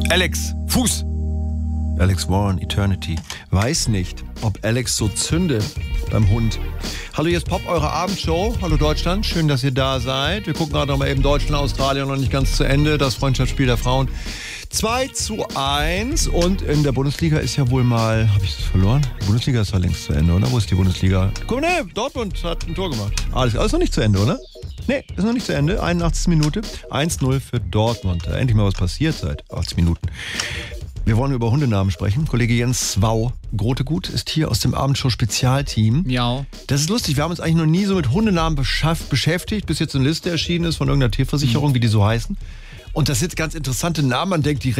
Alex, Fuß. Alex Warren, Eternity. Weiß nicht, ob Alex so zünde beim Hund. Hallo, hier ist Pop, eure Abendshow. Hallo Deutschland, schön, dass ihr da seid. Wir gucken gerade noch mal eben Deutschland, Australien noch nicht ganz zu Ende. Das Freundschaftsspiel der Frauen. 2:1 und in der Bundesliga ist ja wohl mal, habe ich das verloren? Die Bundesliga ist ja längst zu Ende, oder? Wo ist die Bundesliga? Guck mal, nee, Dortmund hat ein Tor gemacht. Alles ist noch nicht zu Ende, oder? Nee, ist noch nicht zu Ende. 81. Minute. 1:0 für Dortmund. Endlich mal was passiert seit 80 Minuten. Wir wollen über Hundenamen sprechen. Kollege Jens Wau Grotegut ist hier aus dem Abendshow-Spezialteam. Miau. Das ist lustig, wir haben uns eigentlich noch nie so mit Hundenamen beschäftigt, bis jetzt eine Liste erschienen ist von irgendeiner Tierversicherung, wie die so heißen. Und das sind ganz interessante Namen. Man denkt, die